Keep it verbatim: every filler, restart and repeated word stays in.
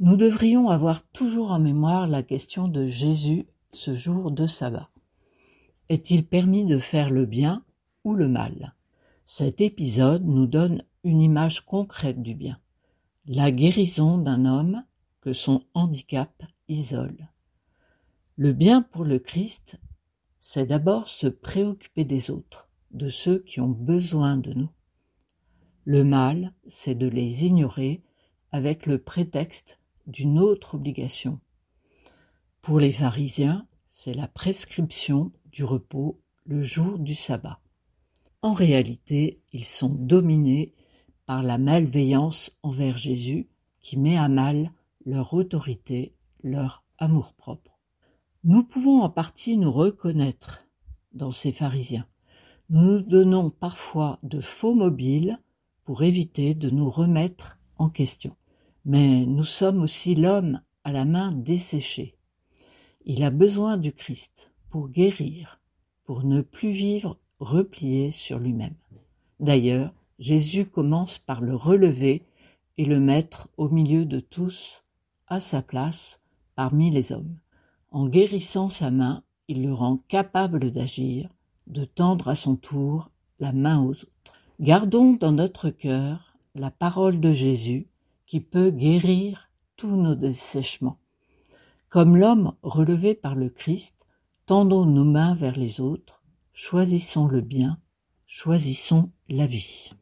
Nous devrions avoir toujours en mémoire la question de Jésus ce jour de sabbat. Est-il permis de faire le bien ou le mal? Cet épisode nous donne une image concrète du bien, la guérison d'un homme que son handicap isole. Le bien pour le Christ, c'est d'abord se préoccuper des autres, de ceux qui ont besoin de nous. Le mal, c'est de les ignorer avec le prétexte d'une autre obligation. Pour les pharisiens, c'est la prescription du repos le jour du sabbat. En réalité, ils sont dominés par la malveillance envers Jésus qui met à mal leur autorité, leur amour-propre. Nous pouvons en partie nous reconnaître dans ces pharisiens. Nous nous donnons parfois de faux mobiles pour éviter de nous remettre en question. Mais nous sommes aussi l'homme à la main desséchée. Il a besoin du Christ pour guérir, pour ne plus vivre replié sur lui-même. D'ailleurs, Jésus commence par le relever et le mettre au milieu de tous, à sa place, parmi les hommes. En guérissant sa main, il le rend capable d'agir, de tendre à son tour la main aux autres. Gardons dans notre cœur la parole de Jésus qui peut guérir tous nos dessèchements. Comme l'homme relevé par le Christ, tendons nos mains vers les autres, choisissons le bien, choisissons la vie.